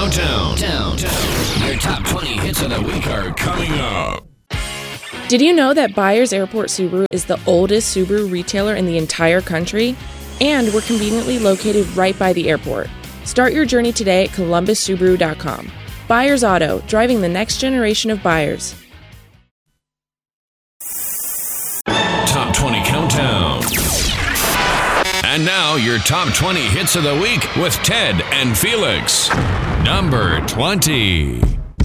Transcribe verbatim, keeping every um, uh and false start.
Countdown. Down, down. Your top twenty hits of the week are coming up. Did you know that Byers Airport Subaru is the oldest Subaru retailer in the entire country? And we're conveniently located right by the airport. Start your journey today at columbus subaru dot com. Byers Auto, driving the next generation of buyers. Top twenty Countdown. And now your top twenty hits of the week with Ted and Felix. Number twenty.